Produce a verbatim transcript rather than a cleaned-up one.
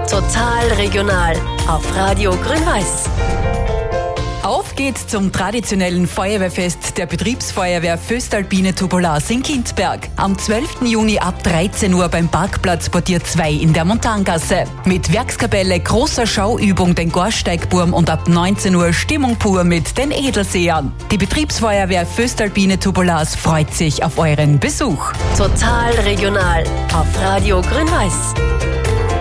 Total regional auf Radio Grün-Weiß. Auf geht's zum traditionellen Feuerwehrfest der Betriebsfeuerwehr Voestalpine Tubulas in Kinzberg. Am zwölften Juni ab dreizehn Uhr beim Parkplatz Portier zwei in der Montangasse. Mit Werkskapelle, großer Schauübung, den Gorsteigburm und ab neunzehn Uhr Stimmung pur mit den Edelsehern. Die Betriebsfeuerwehr Voestalpine Tubulas freut sich auf euren Besuch. Total regional auf Radio Grün-Weiß.